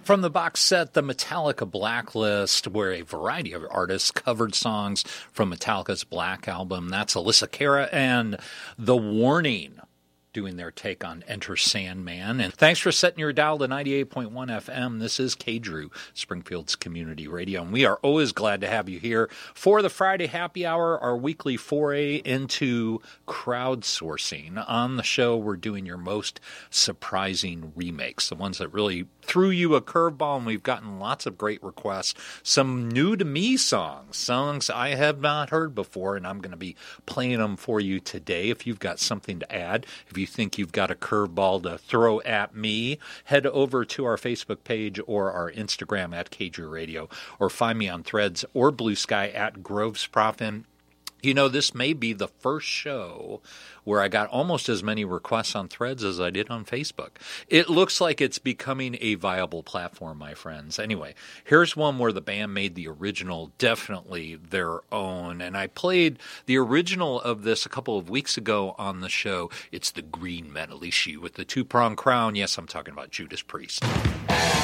From the box set, the Metallica Blacklist, where a variety of artists covered songs from Metallica's Black Album. That's Alyssa Cara and The Warning doing their take on Enter Sandman. And thanks for setting your dial to 98.1 FM. This is KDRU, Springfield's community radio. And we are always glad to have you here for the Friday Happy Hour, our weekly foray into crowdsourcing. On the show, we're doing your most surprising remakes, the ones that really threw you a curveball, and we've gotten lots of great requests. Some new-to-me songs I have not heard before, and I'm going to be playing them for you today. If you've got something to add, if you think you've got a curveball to throw at me, head over to our Facebook page or our Instagram at KDRU Radio, or find me on Threads or Blue Sky at Groves Profin. You know, this may be the first show where I got almost as many requests on Threads as I did on Facebook. It looks like it's becoming a viable platform, my friends. Anyway, here's one where the band made the original definitely their own. And I played the original of this a couple of weeks ago on the show. It's the Green Metal Issue with the two-prong crown. Yes, I'm talking about Judas Priest.